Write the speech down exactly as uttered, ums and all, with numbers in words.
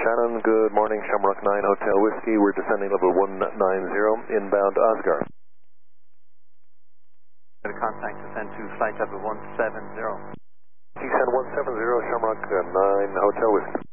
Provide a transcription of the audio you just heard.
Shannon, good morning, Shamrock nine Hotel Whiskey. We're descending level one ninety, inbound Oscar. Contact descend to flight level one seventy. Descend one seventy, Shamrock nine Hotel Whiskey.